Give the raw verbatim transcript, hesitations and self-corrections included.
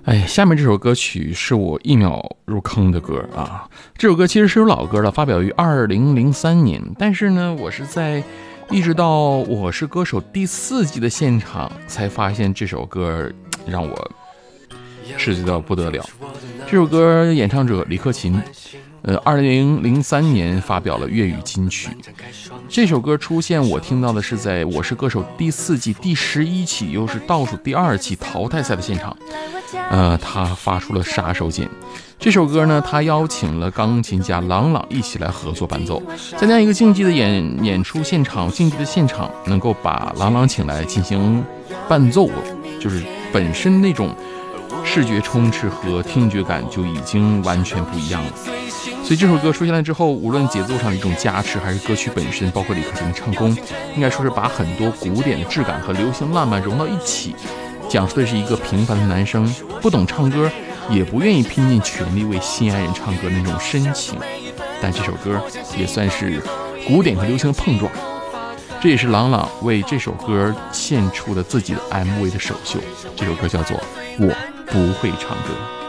哎，下面这首歌曲是我一秒入坑的歌啊！这首歌其实是首老歌了，发表于二零零三年，但是呢，我是在一直到《我是歌手》第四季的现场才发现这首歌让我刺激到不得了。这首歌演唱者李克勤，呃，二零零三年发表了粤语金曲。这首歌出现，我听到的是在《我是歌手》第四季第十一期，又是倒数第二期淘汰赛的现场。呃，他发出了杀手锏。这首歌呢，他邀请了钢琴家郎朗一起来合作伴奏。在那样一个竞技的演演出现场，竞技的现场能够把郎朗请来进行伴奏，就是本身那种视觉充斥和听觉感就已经完全不一样了。所以这首歌出现了之后，无论节奏上的一种加持，还是歌曲本身，包括李克勤的唱功，应该说是把很多古典的质感和流行浪漫融到一起，讲述的是一个平凡的男生，不懂唱歌，也不愿意拼尽全力为心爱人唱歌那种深情。但这首歌也算是古典和流行的碰撞，这也是郎朗为这首歌献出了自己的 M V 的首秀。这首歌叫做《我不会唱歌》。